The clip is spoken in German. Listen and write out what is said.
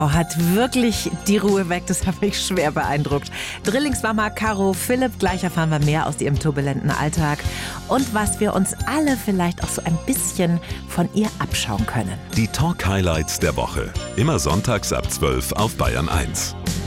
Oh, hat wirklich die Ruhe weg, das hat mich schwer beeindruckt. Drillingsmama Caro Philipp, gleich erfahren wir mehr aus ihrem turbulenten Alltag und was wir uns alle vielleicht auch so ein bisschen von ihr abschauen können. Die Talk-Highlights der Woche. Immer sonntags ab 12 auf Bayern 1.